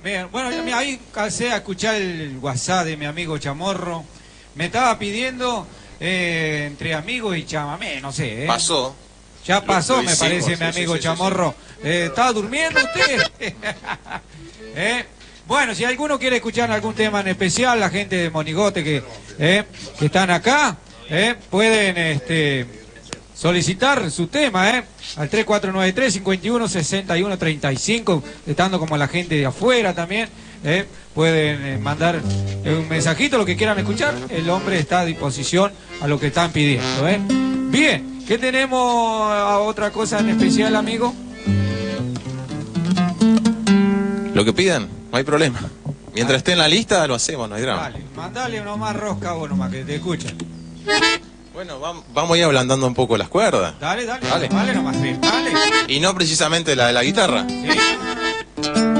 Bien, bueno, ahí calcé a escuchar el WhatsApp de mi amigo Chamorro. Me estaba pidiendo entre amigos y chamamé, no sé. Pasó. Ya pasó, Lo me hicimos, parece, mi amigo Chamorro. ¿Estaba durmiendo usted? Bueno, si alguno quiere escuchar algún tema en especial, la gente de Monigote que están acá, pueden solicitar su tema, al 3493-516135, estando como la gente de afuera también, pueden mandar un mensajito, lo que quieran escuchar, el hombre está a disposición a lo que están pidiendo, Bien, ¿qué tenemos otra cosa en especial, amigo? Lo que pidan, no hay problema. Mientras esté en la lista, lo hacemos, no hay drama. Dale, mandale nomás rosca vos nomás, que te escuchen. Bueno, vamos a ir ablandando un poco las cuerdas. Dale nomás, bien, dale. Y no precisamente la de la guitarra. Sí.